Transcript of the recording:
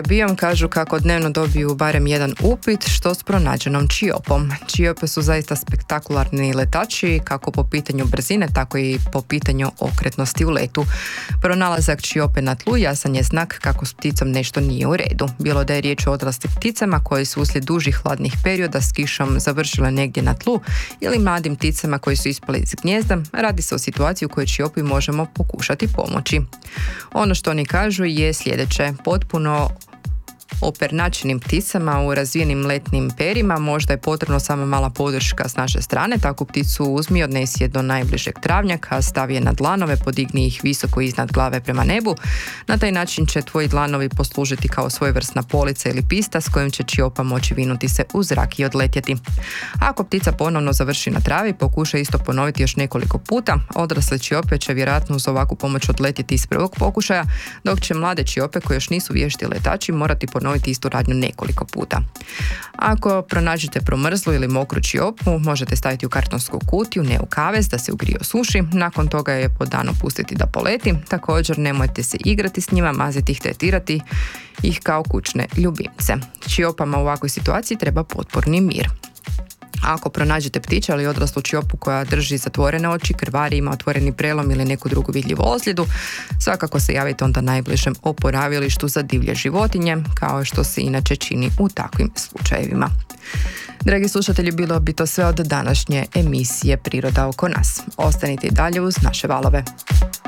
Bijom kažu kako dnevno dobiju barem jedan upit što s pronađenom čiopom. Čiope su zaista spektakularni letači kako po pitanju brzine, tako i po pitanju okretnosti u letu. Pronalazak čiope na tlu jasan je znak kako s pticom nešto nije u redu. Bilo da je riječ o odraslim pticama koji su uslijed dužih hladnih perioda s kišom završile negdje na tlu ili mladim pticama koji su ispali iz gnijezda, radi se o situaciji u kojoj čiopi možemo pokušati pomoći. Ono što oni kažu je sljedeće: potpuno opernačenim pticama u razvijenim letnim perima možda je potrebno samo mala podrška s naše strane. Takvu pticu uzmi, odnesi je do najbližeg travnjaka, stavi je na dlanove, podigni ih visoko iznad glave prema nebu. Na taj način će tvoji dlanovi poslužiti kao svojevrsna polica ili pista s kojim će čiopa moći vinuti se u zrak i odletjeti. Ako ptica ponovno završi na travi, pokuša isto ponoviti još nekoliko puta. Odrasle čiope će vjerojatno uz ovakvu pomoć odletjeti iz prvog pokušaja, dok će mlade čiope koji još nisu vješti letači morati ponoviti istu radnju nekoliko puta. Ako pronađete promrzlu ili mokru čiopu, možete staviti u kartonsku kutiju, ne u kavez, da se ugrije osuši. Nakon toga je po danu pustiti da poleti. Također nemojte se igrati s njima, maziti ih, tretirati ih kao kućne ljubimce. Čiopama u ovakvoj situaciji treba potporni mir. Ako pronađete ptića ili odraslu čiopu koja drži zatvorene oči, krvari, ima otvoreni prelom ili neku drugu vidljivu ozljedu, svakako se javite onda najbližem oporavilištu za divlje životinje, kao što se inače čini u takvim slučajevima. Dragi slušatelji, bilo bi to sve od današnje emisije Priroda oko nas. Ostanite i dalje uz naše valove.